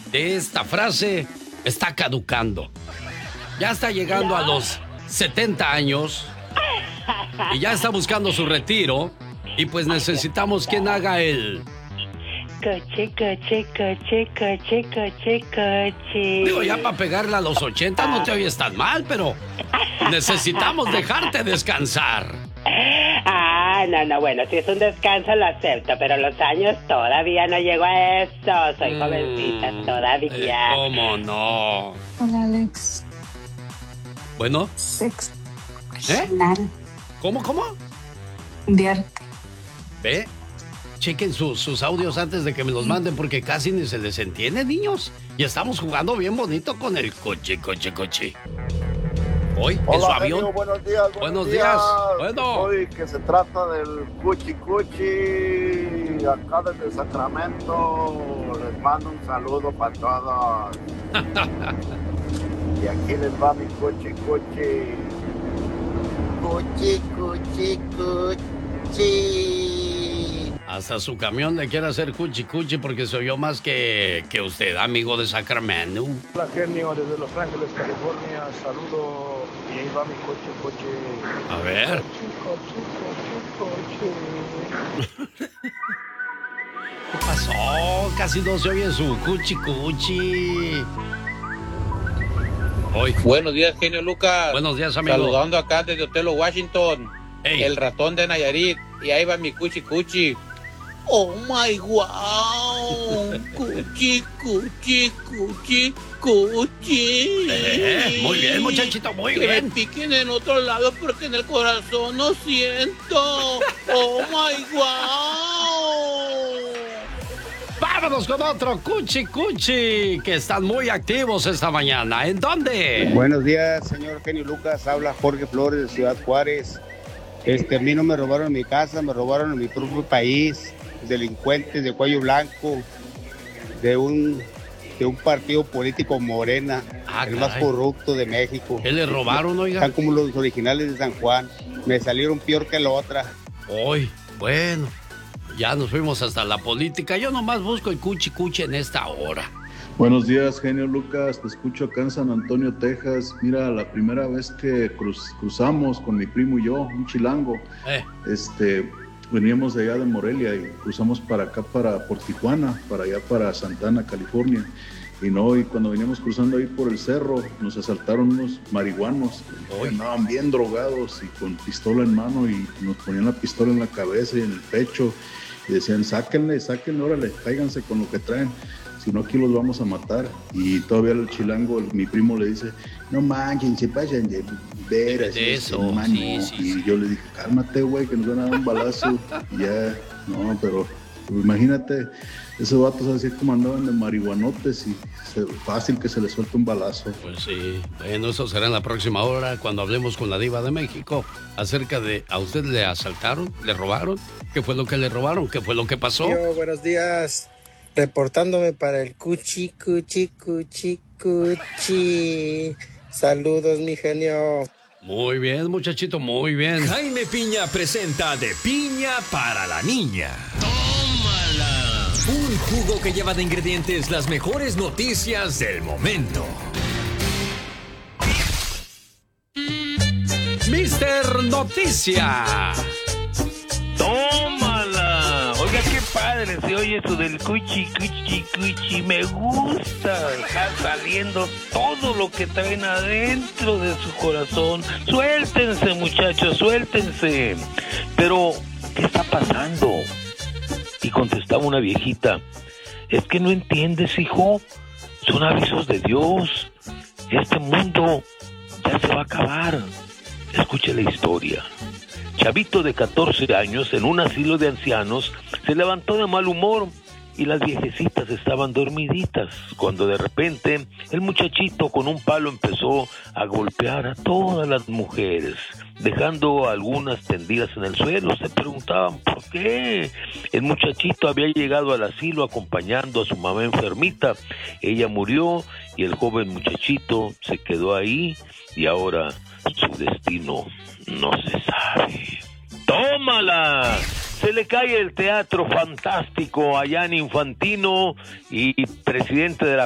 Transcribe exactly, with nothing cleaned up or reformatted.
de esta frase está caducando. Ya está llegando a los setenta años y ya está buscando su retiro. Y pues necesitamos quien haga el... Coche, coche, coche, coche, coche, coche. Digo, ya para pegarle a los ochenta no te oyes tan mal, pero necesitamos dejarte descansar. Ah, no, no, bueno, si es un descanso lo acepto, pero los años todavía no llego a eso. Soy mm, jovencita todavía. Eh, ¿Cómo no? Hola, Alex. Bueno. Sexo. ¿Eh? ¿Cómo, cómo? Enviarte. ¿Ve? Chequen sus, sus audios antes de que me los manden porque casi ni se les entiende, niños. Y estamos jugando bien bonito con el coche, coche, coche. Hoy, Hola, en su avión. Genio, buenos días, buenos, buenos días. días. Bueno. Hoy que se trata del Cuchi Cuchi, acá desde Sacramento. Les mando un saludo para todos. Y aquí les va mi Cuchi Cuchi. Cuchi Cuchi Cuchi. Hasta su camión le quiere hacer cuchi cuchi porque se oyó más que, que usted, amigo de Sacramento. Hola, Genio, desde Los Ángeles, California. Saludo y ahí va mi coche, coche. A ver. Coche, coche, coche. ¿Qué pasó? Casi no se oye su cuchi cuchi. Hoy. Buenos días, Genio Lucas. Buenos días, amigo. Saludando acá desde Otelo, Washington. Hey. El ratón de Nayarit. Y ahí va mi cuchi cuchi. Oh my wow. Cuchi, cuchi, cuchi, cuchi. Eh, muy bien, muchachito, muy que bien. Me piquen en otro lado porque en el corazón no siento. Oh my wow. Vámonos con otro cuchi cuchi que están muy activos esta mañana. ¿En dónde? Buenos días, señor Genio Lucas. Habla Jorge Flores de Ciudad Juárez. Este, a mí no me robaron mi casa, me robaron en mi propio país. Delincuentes de cuello blanco, de un, de un partido político Morena, ah, el caray. más corrupto de México. ¿Qué le robaron, oiga? Están como los originales de San Juan. Me salieron peor que la otra. Hoy, bueno, ya nos fuimos hasta la política. Yo nomás busco el cuchi cuchi en esta hora. Buenos días, Genio Lucas, te escucho acá en San Antonio, Texas. Mira, la primera vez que cruz, cruzamos con mi primo y yo, un chilango, eh. este, veníamos de allá de Morelia y cruzamos para acá, para por Tijuana, para allá para Santana, California. Y no, y cuando veníamos cruzando ahí por el cerro, nos asaltaron unos marihuanos, que andaban bien drogados y con pistola en mano y nos ponían la pistola en la cabeza y en el pecho y decían, sáquenle, sáquenle, órale, cáiganse con lo que traen. Si no, aquí los vamos a matar. Y todavía el chilango, el, mi primo le dice, no manchen, se pasen de veras. De eso, este, mano. sí, sí, y sí. yo le dije, cálmate, güey, que nos van a dar un balazo. Y ya, no, pero pues, imagínate, esos vatos así como andaban de marihuanotes y se, fácil que se les suelte un balazo. Pues sí, bueno, eso será en la próxima hora cuando hablemos con la diva de México acerca de, ¿a usted le asaltaron? ¿Le robaron? ¿Qué fue lo que le robaron? ¿Qué fue lo que pasó? Yo, buenos días. Reportándome para el cuchi, cuchi, cuchi, cuchi. Saludos, mi genio. Muy bien, muchachito, muy bien. Jaime Piña presenta De Piña para la Niña. ¡Tómala! Un jugo que lleva de ingredientes las mejores noticias del momento. Mister Noticia. ¡Tómala! Oiga, qué padre se oye eso del cuchi, cuchi, cuchi. Me gusta dejar saliendo todo lo que traen adentro de su corazón. Suéltense, muchachos, suéltense. Pero, ¿qué está pasando? Y contestaba una viejita, es que no entiendes, hijo. Son avisos de Dios. Este mundo ya se va a acabar. Escuche la historia. Chavito de catorce años en un asilo de ancianos se levantó de mal humor y las viejecitas estaban dormiditas cuando de repente el muchachito con un palo empezó a golpear a todas las mujeres, dejando a algunas tendidas en el suelo. Se preguntaban por qué. El muchachito había llegado al asilo acompañando a su mamá enfermita. Ella murió y el joven muchachito se quedó ahí y ahora su destino no se sabe. ¡Tómala! Se le cae el Teatro Fantástico allá en Infantino y presidente de la